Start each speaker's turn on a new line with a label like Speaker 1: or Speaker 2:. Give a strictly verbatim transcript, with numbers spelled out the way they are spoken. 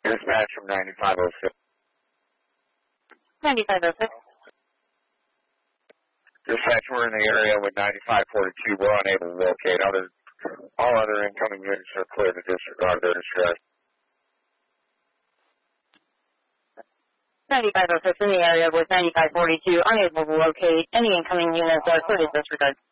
Speaker 1: Dispatch from ninety-five oh six.
Speaker 2: ninety-five oh six.
Speaker 1: Dispatch, we're in the area with ninety-five forty-two. We're unable to locate. Other, all other incoming units are clear to disregard their distress.
Speaker 2: ninety-five oh six in the area with ninety-five forty-two. Unable to locate. Any incoming units are clear to disregard.